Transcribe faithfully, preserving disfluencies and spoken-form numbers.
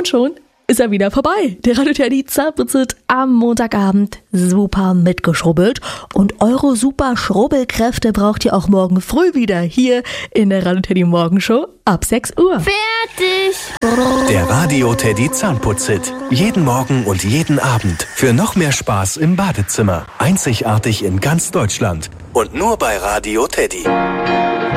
Und schon ist er wieder vorbei. Der Radio Teddy Zahnputzit am Montagabend super mitgeschrubbelt. Und eure super Schrubbelkräfte braucht ihr auch morgen früh wieder hier in der Radio Teddy Morgenshow ab sechs Uhr. Fertig! Der Radio Teddy Zahnputzit. Jeden Morgen und jeden Abend. Für noch mehr Spaß im Badezimmer. Einzigartig in ganz Deutschland. Und nur bei Radio Teddy.